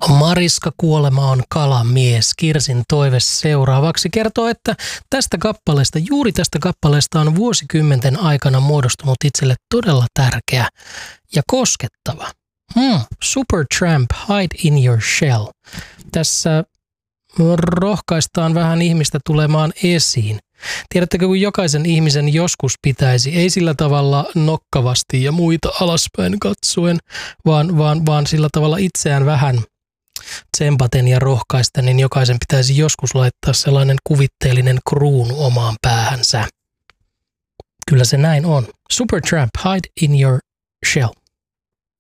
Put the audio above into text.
Mariska Kuolema on kalamies. Kirsin toive seuraavaksi kertoo, että juuri tästä kappaleesta on vuosikymmenten aikana muodostunut itselle todella tärkeä ja koskettava. Supertramp, Hide in Your Shell. Tässä rohkaistaan vähän ihmistä tulemaan esiin. Tiedättekö, kun jokaisen ihmisen joskus pitäisi, ei sillä tavalla nokkavasti ja muita alaspäin katsuen, vaan sillä tavalla itseään vähän tsempaten ja rohkaisten, niin jokaisen pitäisi joskus laittaa sellainen kuvitteellinen kruunu omaan päähänsä. Kyllä se näin on. Supertramp, Hide in Your Shell.